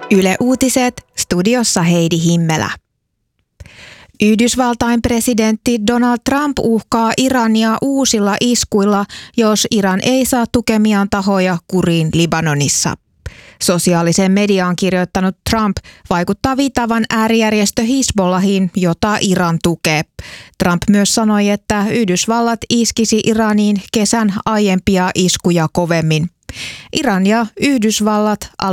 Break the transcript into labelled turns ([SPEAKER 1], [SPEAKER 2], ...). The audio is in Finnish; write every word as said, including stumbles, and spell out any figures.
[SPEAKER 1] Yle Uutiset, studiossa Heidi Himmelä. Yhdysvaltain presidentti Donald Trump uhkaa Irania uusilla iskuilla, jos Iran ei saa tukemiaan tahoja kuriin Libanonissa. Sosiaalisen mediaan kirjoittanut Trump vaikuttaa viittaavan äärijärjestö Hizbollahiin, jota Iran tukee. Trump myös sanoi, että Yhdysvallat iskisi Iraniin kesän aiempia iskuja kovemmin. Iran ja Yhdysvallat